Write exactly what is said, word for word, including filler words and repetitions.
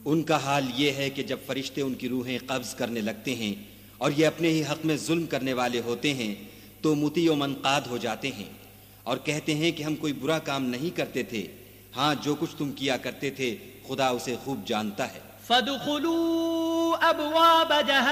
उनका हाल ये है कि जब फरिश्ते उनकी रूहें कब्ज करने लगते हैं और ये अपने ही हक में जुल्म करने वाले होते हैं तो मुती व मनकाद हो जाते हैं और कहते हैं कि हम कोई बुरा काम नहीं करते थे। हाँ, जो कुछ तुम किया करते थे खुदा उसे खूब जानता है। फदखुलू अबवाब जहन्नम